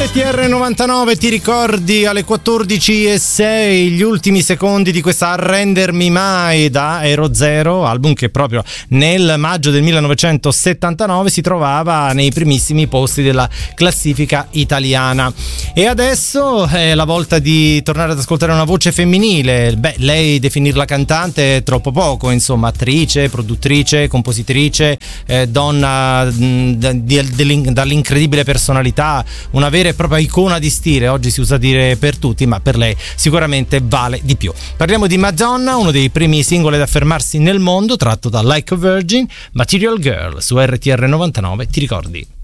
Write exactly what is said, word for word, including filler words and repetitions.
R T R novantanove, ti ricordi, alle quattordici e sei, gli ultimi secondi di questa Arrendermi Mai da Ero Zero, album che proprio nel maggio del millenovecentosettantanove si trovava nei primissimi posti della classifica italiana. E adesso è la volta di tornare ad ascoltare una voce femminile. Beh, lei definirla cantante è troppo poco, insomma, attrice, produttrice, compositrice, eh, donna mh, dall'incredibile personalità, una vera e propria icona di stile. Oggi si usa dire per tutti, ma per lei sicuramente vale di più. Parliamo di Madonna, uno dei primi singoli ad affermarsi nel mondo, tratto da Like a Virgin, Material Girl su R T R novantanove, ti ricordi?